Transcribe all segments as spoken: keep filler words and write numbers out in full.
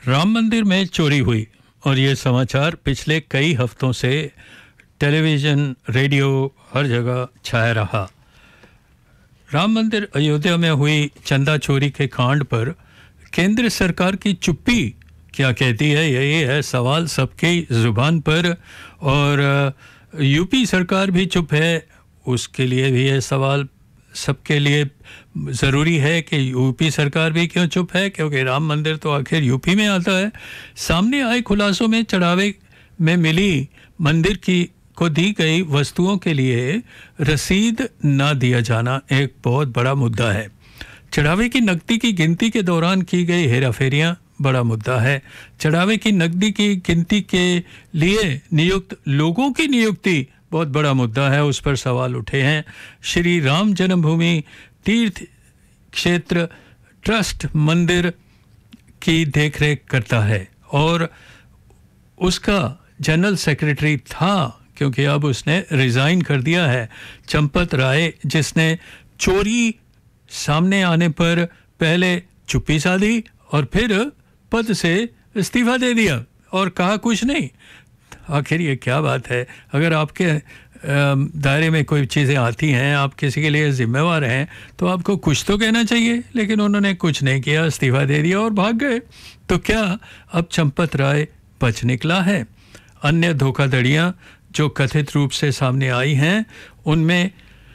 राम मंदिर में चोरी हुई और ये समाचार पिछले कई हफ्तों से टेलीविज़न, रेडियो हर जगह छाया रहा। राम मंदिर अयोध्या में हुई चंदा चोरी के कांड पर केंद्र सरकार की चुप्पी क्या कहती है, यही है सवाल सबकी ज़ुबान पर। और यूपी सरकार भी चुप है, उसके लिए भी ये सवाल सबके लिए ज़रूरी है कि यूपी सरकार भी क्यों चुप है, क्योंकि राम मंदिर तो आखिर यूपी में आता है। सामने आए खुलासों में चढ़ावे में मिली मंदिर की को दी गई वस्तुओं के लिए रसीद ना दिया जाना एक बहुत बड़ा मुद्दा है। चढ़ावे की नकदी की गिनती के दौरान की गई हेराफेरियाँ बड़ा मुद्दा है। चढ़ावे की नकदी की गिनती के लिए नियुक्त लोगों की नियुक्ति बहुत बड़ा मुद्दा है, उस पर सवाल उठे हैं। श्री राम जन्मभूमि तीर्थ क्षेत्र ट्रस्ट मंदिर की देखरेख करता है और उसका जनरल सेक्रेटरी था, क्योंकि अब उसने रिज़ाइन कर दिया है, चंपत राय, जिसने चोरी सामने आने पर पहले चुप्पी साधी और फिर पद से इस्तीफा दे दिया और कहा कुछ नहीं। आखिर ये क्या बात है? अगर आपके दायरे में कोई चीज़ें आती हैं, आप किसी के लिए ज़िम्मेवार हैं, तो आपको कुछ तो कहना चाहिए, लेकिन उन्होंने कुछ नहीं किया, इस्तीफा दे दिया और भाग गए। तो क्या अब चंपत राय बच निकला है? अन्य धोखाधड़ियाँ जो कथित रूप से सामने आई हैं, उनमें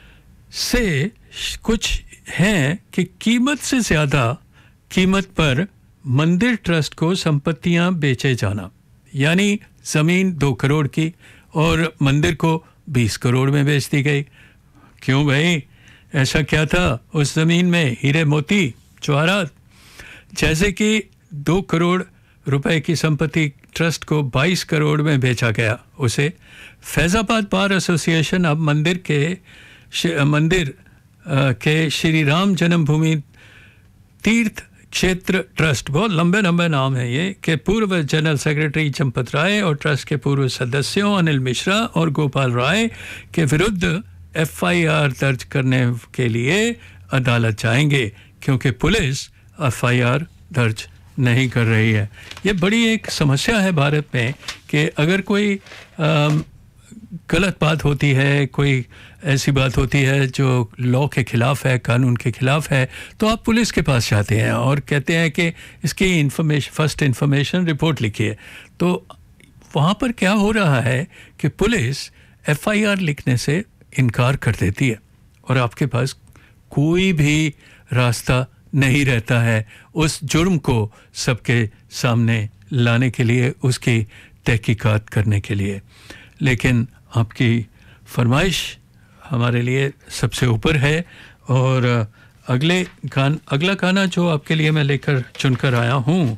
से कुछ हैं कि कीमत से ज़्यादा कीमत पर मंदिर ट्रस्ट को संपत्तियां बेचे जाना, यानी ज़मीन दो करोड़ की और मंदिर को बीस करोड़ में बेच दी गई। क्यों भाई, ऐसा क्या था उस ज़मीन में? हीरे मोती जवाहरात। जैसे कि दो करोड़ रुपए की संपत्ति ट्रस्ट को बाईस करोड़ में बेचा गया उसे। फैज़ाबाद बार एसोसिएशन अब मंदिर के मंदिर के श्री राम जन्मभूमि तीर्थ क्षेत्र ट्रस्ट, बहुत लंबे लंबे नाम है ये, के पूर्व जनरल सेक्रेटरी चंपत राय और ट्रस्ट के पूर्व सदस्यों अनिल मिश्रा और गोपाल राय के विरुद्ध एफ आई आर दर्ज करने के लिए अदालत जाएंगे, क्योंकि पुलिस एफ आई आर दर्ज नहीं कर रही है। ये बड़ी एक समस्या है भारत में कि अगर कोई आ, गलत बात होती है, कोई ऐसी बात होती है जो लॉ के ख़िलाफ़ है, कानून के ख़िलाफ़ है, तो आप पुलिस के पास जाते हैं और कहते हैं कि इसकी इन्फॉर्मेशन फर्स्ट इन्फॉर्मेशन रिपोर्ट लिखिए। तो वहाँ पर क्या हो रहा है कि पुलिस एफ आई आर लिखने से इनकार कर देती है और आपके पास कोई भी रास्ता नहीं रहता है उस जुर्म को सबके सामने लाने के लिए, उसकी तहकीकात करने के लिए। लेकिन आपकी फरमाइश हमारे लिए सबसे ऊपर है और अगले गान अगला गाना जो आपके लिए मैं लेकर चुनकर आया हूँ,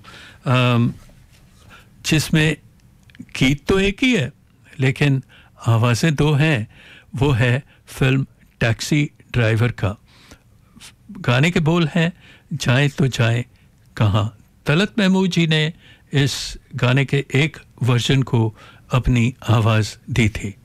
जिसमें गीत तो एक ही है लेकिन आवाज़ें दो हैं, वो है फिल्म टैक्सी ड्राइवर का। गाने के बोल हैं जाएं तो जाएं कहाँ। तलत महमूद जी ने इस गाने के एक वर्जन को अपनी आवाज़ दी थी।